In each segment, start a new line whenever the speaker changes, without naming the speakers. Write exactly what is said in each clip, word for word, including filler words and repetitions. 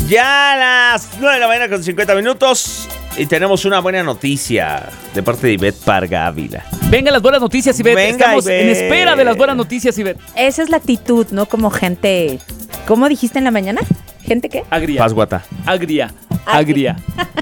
Ya a las nueve de la mañana con cincuenta minutos y tenemos una buena noticia de parte de Ivette Parga Ávila.
Venga las buenas noticias, Ivette.
Venga,
Estamos
Ivette.
en espera de las buenas noticias, Ivette.
Esa es la actitud, ¿no? Como gente... ¿Cómo dijiste en la mañana? ¿Gente qué?
Agria.
Pasguata.
Agria. Agria.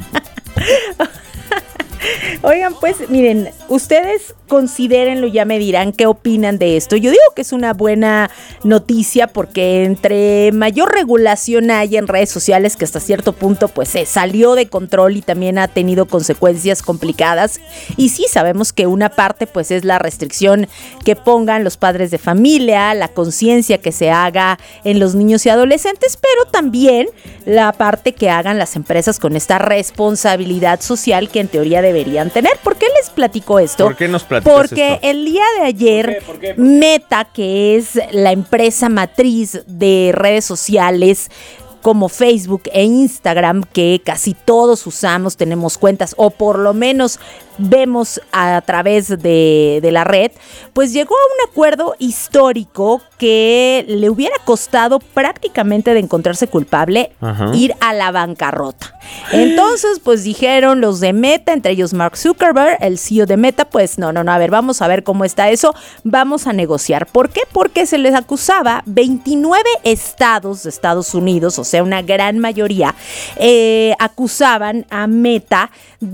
Oigan, pues, miren, ustedes considérenlo, ya me dirán qué opinan de esto. Yo digo que es una buena noticia porque entre mayor regulación hay en redes sociales, que hasta cierto punto pues se salió de control y también ha tenido consecuencias complicadas. Y sí, sabemos que una parte pues es la restricción que pongan los padres de familia, la conciencia que se haga en los niños y adolescentes, pero también la parte que hagan las empresas con esta responsabilidad social que en teoría deberían tener. ¿Por qué les platico esto?
¿Por qué nos platicas
Porque
esto?
el día de ayer,
¿Por qué? ¿Por qué? ¿Por qué?
Meta, que es la empresa matriz de redes sociales como Facebook e Instagram, que casi todos usamos, tenemos cuentas o por lo menos vemos a través de, de la red, pues llegó a un acuerdo histórico que le hubiera costado prácticamente de encontrarse culpable
Ajá.
ir a la bancarrota. Entonces, pues dijeron los de Meta, entre ellos Mark Zuckerberg, el C E O de Meta, pues no, no, no, a ver, vamos a ver cómo está eso, vamos a negociar. ¿Por qué? Porque se les acusaba veintinueve estados de Estados Unidos, o sea, una gran mayoría, eh, acusaban a Meta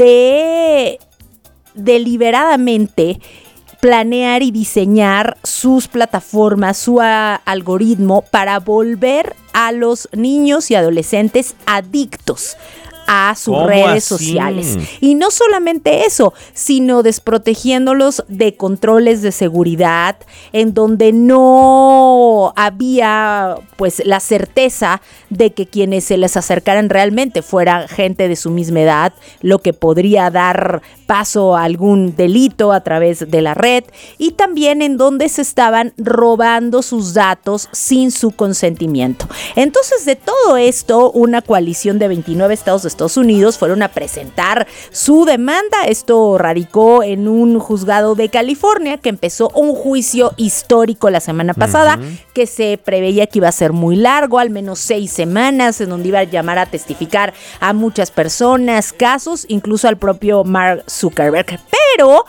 de deliberadamente planear y diseñar sus plataformas, su a, algoritmo para volver a los niños y adolescentes adictos a sus
¿Cómo
redes
así?
sociales. Y no solamente eso, sino desprotegiéndolos de controles de seguridad, en donde no había pues la certeza de que quienes se les acercaran realmente fueran gente de su misma edad, lo que podría dar paso a algún delito a través de la red, y también en donde se estaban robando sus datos sin su consentimiento. Entonces, de todo esto, una coalición de veintinueve estados de Estados Unidos fueron a presentar su demanda. Esto radicó en un juzgado de California que empezó un juicio histórico la semana pasada, uh-huh. que se preveía que iba a ser muy largo, al menos seis semanas, en donde iba a llamar a testificar a muchas personas, casos, incluso al propio Mark Zuckerberg. Pero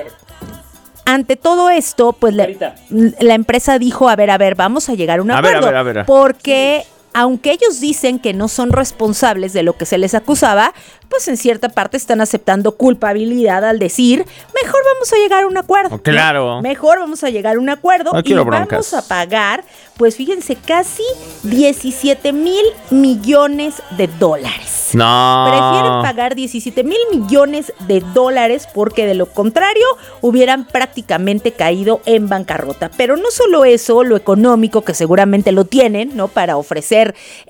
ante todo esto, pues la, la empresa dijo, a ver, a ver, vamos a llegar a un
a
acuerdo,
ver, a ver, a ver.
porque aunque ellos dicen que no son responsables de lo que se les acusaba, pues en cierta parte están aceptando culpabilidad al decir, mejor vamos a llegar a un acuerdo.
Oh, claro.
¿no? Mejor vamos a llegar a un acuerdo
no
y
quiero
vamos
broncas.
a pagar, pues fíjense, casi diecisiete mil millones de dólares.
No.
Prefieren pagar diecisiete mil millones de dólares porque de lo contrario hubieran prácticamente caído en bancarrota. Pero no solo eso, lo económico, que seguramente lo tienen, ¿no? Para ofrecer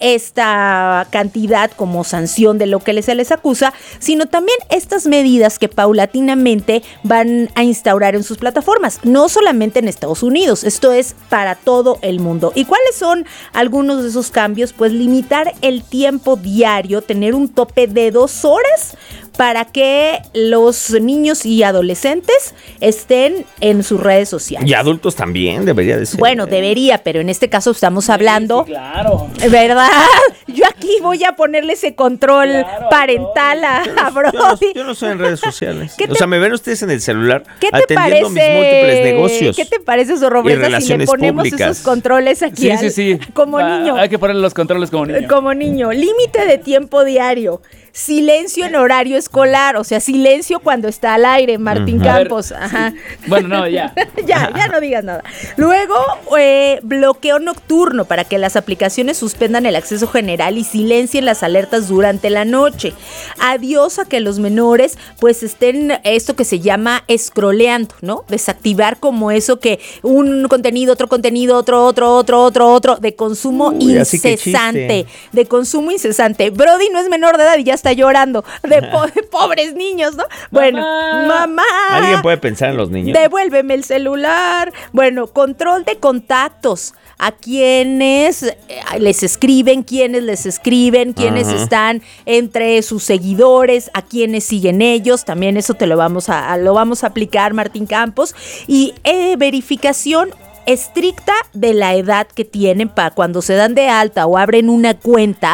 esta cantidad como sanción de lo que se les acusa, sino también estas medidas que paulatinamente van a instaurar en sus plataformas, no solamente en Estados Unidos, esto es para todo el mundo. ¿Y cuáles son algunos de esos cambios? Pues limitar el tiempo diario, tener un tope de dos horas para que los niños y adolescentes estén en sus redes sociales.
Y adultos también debería de ser.
Bueno, debería, pero en este caso estamos hablando...
Sí, claro.
¿Verdad? Yo aquí voy a ponerle ese control
Claro,
parental a, a Brody.
Yo no, yo no soy en redes sociales.
¿Qué te-
O sea, me ven ustedes en el celular
¿Qué te
atendiendo
parece?
mis múltiples negocios.
¿Qué te parece, Zorro
y
Bresa, si le
relaciones
ponemos
públicas.
esos controles aquí
Sí,
al-
sí, sí.
como
Ah,
niño?
Hay que ponerle los controles como niño.
Como niño. Límite de tiempo diario. Silencio en horario escolar. O sea, silencio cuando está al aire, Martín
Ujú.
A ver,
Campos. Ajá.
Bueno, no, ya.
ya, ya no digas nada. Luego, eh, bloqueo nocturno para que las aplicaciones suspendan el acceso general y silencien las alertas durante la noche. Adiós a que los menores pues estén esto que se llama scrolleando, ¿no? Desactivar como eso que un contenido, otro contenido, otro, otro, otro, otro, otro, de consumo
Uy, así que
incesante.
chiste.
De consumo incesante. Brody no es menor de edad y ya está llorando. De, po- de pobres niños, ¿no? Bueno, mamá.
¿Alguien puede pensar en los niños?
Devuélveme el celular. Bueno, control de contactos. A quienes eh, les escriben, quienes les escriben, quienes
Ajá.
están entre sus seguidores, a quienes siguen ellos. También eso te lo vamos a, a- lo vamos a aplicar, Martín Campos. Y eh, verificación estricta de la edad que tienen para cuando se dan de alta o abren una cuenta,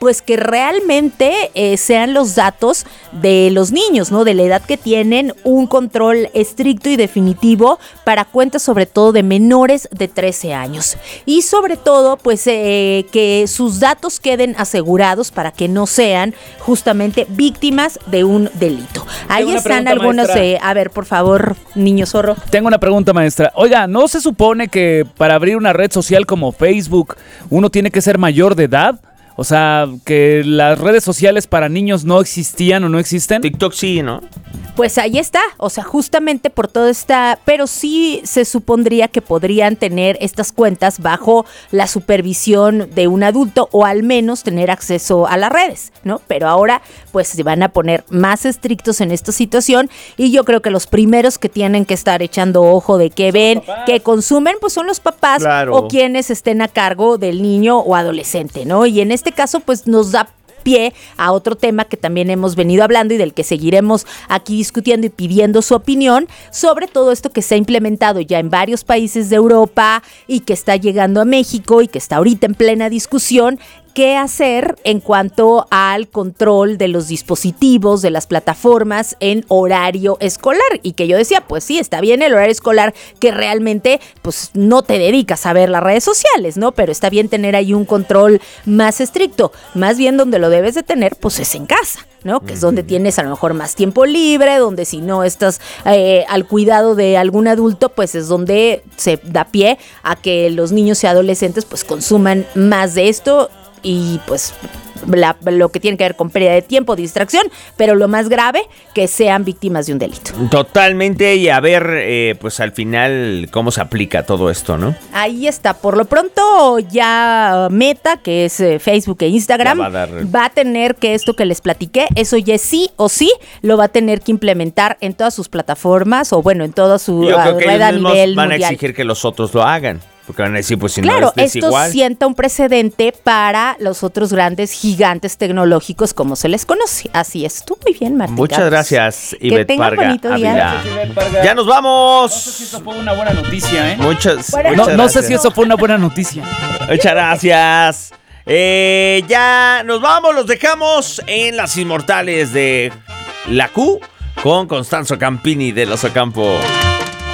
pues que realmente eh, sean los datos de los niños, ¿no? De la edad que tienen, un control estricto y definitivo para cuentas sobre todo de menores de trece años. Y sobre todo, pues eh, que sus datos queden asegurados para que no sean justamente víctimas de un delito. Ahí están algunos, eh, a ver, por favor, niño zorro.
Tengo una pregunta, maestra. Oiga, ¿no se supone que para abrir una red social como Facebook uno tiene que ser mayor de edad? O sea, que las redes sociales para niños no existían o no existen.
TikTok sí, ¿no?
Pues ahí está, o sea, justamente por todo esta, pero sí se supondría que podrían tener estas cuentas bajo la supervisión de un adulto o al menos tener acceso a las redes, ¿no? Pero ahora pues se van a poner más estrictos en esta situación y yo creo que los primeros que tienen que estar echando ojo de qué ven, qué consumen, pues son los papás, claro, o quienes estén a cargo del niño o adolescente, ¿no? Y en este caso pues nos da pie a otro tema que también hemos venido hablando y del que seguiremos aquí discutiendo y pidiendo su opinión sobre todo esto que se ha implementado ya en varios países de Europa y que está llegando a México y que está ahorita en plena discusión. ¿Qué hacer en cuanto al control de los dispositivos, de las plataformas en horario escolar? Y que yo decía, pues sí, está bien el horario escolar que realmente pues no te dedicas a ver las redes sociales, ¿no? Pero está bien tener ahí un control más estricto. Más bien donde lo debes de tener, pues es en casa, ¿no? Que es donde tienes a lo mejor más tiempo libre, donde si no estás eh, al cuidado de algún adulto, pues es donde se da pie a que los niños y adolescentes pues consuman más de esto. Y pues la, lo que tiene que ver con pérdida de tiempo, distracción, pero lo más grave, que sean víctimas de un delito.
Totalmente, y a ver, eh, pues al final, cómo se aplica todo esto, ¿no?
Ahí está, por lo pronto ya Meta, que es eh, Facebook e Instagram, va a, dar... va a tener que esto que les platiqué, eso ya sí o sí, lo va a tener que implementar en todas sus plataformas, o bueno, en toda su
Yo creo que
red a nivel
van
mundial.
a exigir que los otros lo hagan. Porque van a decir, pues si
claro,
no es desigual.
Esto sienta un precedente para los otros grandes gigantes tecnológicos como se les conoce. Así es. Tú muy bien, Martín.
Muchas
Carlos.
gracias, Ivette
que
Parga.
Bonito día.
Gracias, Ivette Parga.
Ya nos vamos.
No sé si eso fue una buena noticia, ¿eh?
Muchas,
Bueno,
muchas
no, no sé
gracias.
si eso fue una buena noticia.
Muchas gracias. Eh, ya nos vamos, los dejamos en Las Inmortales de la Q con Constanzo Campini de Los Ocampo.